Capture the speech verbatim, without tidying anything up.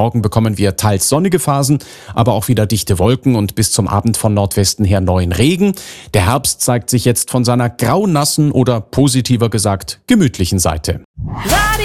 Morgen bekommen wir teils sonnige Phasen, aber auch wieder dichte Wolken und bis zum Abend von Nordwesten her neuen Regen. Der Herbst zeigt sich jetzt von seiner graunassen oder positiver gesagt gemütlichen Seite.